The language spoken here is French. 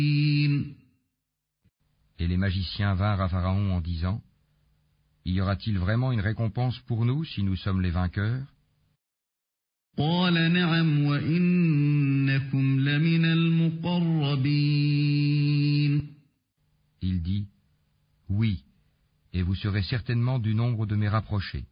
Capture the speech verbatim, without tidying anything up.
Et les magiciens vinrent à Pharaon en disant: Y aura-t-il vraiment une récompense pour nous si nous sommes les vainqueurs? قال نعم وإنكم لمن المقربين. Il dit: Oui, et vous serez certainement du nombre de mes rapprochés.